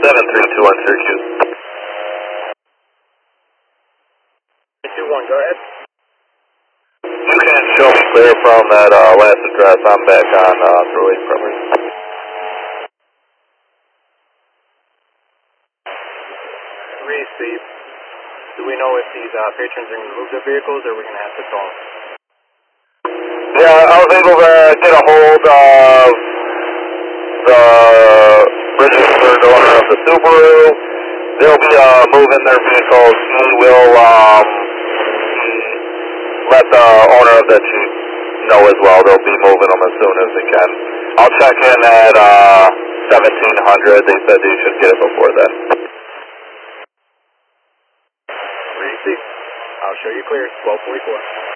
732 Syracuse. 321, go ahead. You can show me clear from that last address. I'm back on through 8 Primary. Receive. Do we know if these patrons are going to move their vehicles or we're going to have to tow them? Yeah, I was able to get a hold of the registered owner of the Subaru. They'll be moving their vehicles. He will let the owner of the Jeep know as well. They'll be moving them as soon as they can. I'll check in at 1700. They said they should get it before then. Receive. I'll show you clear. 1244.